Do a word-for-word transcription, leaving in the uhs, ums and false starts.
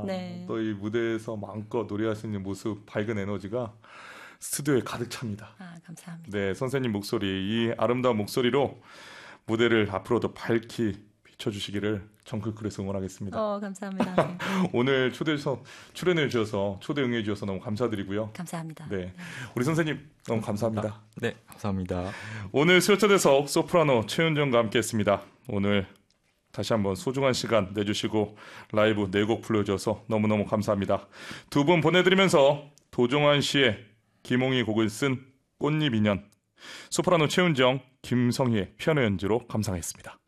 네. 또 이 무대에서 마음껏 노래할 수 있는 모습, 밝은 에너지가 스튜디오에 가득 찹니다. 아, 감사합니다. 네, 선생님 목소리, 이 아름다운 목소리로 무대를 앞으로도 밝히 비춰주시기를 정클클에서 응원하겠습니다. 어, 감사합니다. 오늘 초대해서 출연해 주셔서 초대 응해 주셔서 너무 감사드리고요. 감사합니다. 네, 우리 선생님 너무 감사합니다. 네, 감사합니다. 오늘 슬쩍에서 소프라노 최윤정과 함께했습니다. 오늘 다시 한번 소중한 시간 내주시고 라이브 네 곡 불러주셔서 너무너무 감사합니다. 두 분 보내드리면서 도종환 씨의 김홍희 곡을 쓴 꽃잎 인연, 소프라노 최윤정, 김성희의 피아노 연주로 감상했습니다.